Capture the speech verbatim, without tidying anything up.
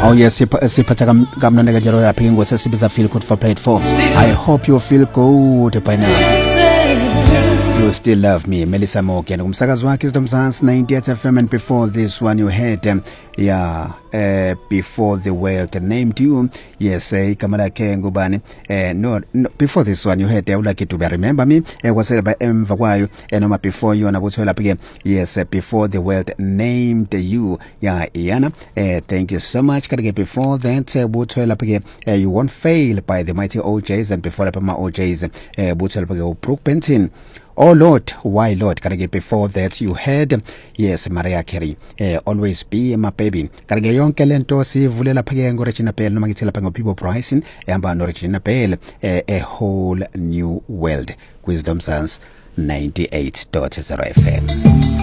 Oh yes, siphatha kamnandi kanjalo lapha ingosi sibiza feel good for platform. I hope you feel good by now. You still love me, Melissa Morgan. Umsakazi wakhe Mzansi ninety-eight F M, and before this one you heard um, yeah uh, before the world named you. Yes, uh, Kamala Kengubani. Uh, no, no, before this one you heard I would like you to remember me. Uh, was it by M Vagwayo and uh, before you and I would tell up again. Yes, uh, before the world named you. Yeah, Iana. Uh, thank you so much. Before that, uh, would tell up again. Uh, you won't fail by the mighty O Js, and before my O Js, uh, would tell up again. Brooke Benton. Oh Lord, why Lord? Karage before that you heard, yes, Mariah Carey, eh, always be my baby. Karage yonke lento si vulela phake ngorechina pel no magitela pango people pricing, amba norechina pel, eh, a whole new world. Wisdom Sounds ninety-eight point zero F M.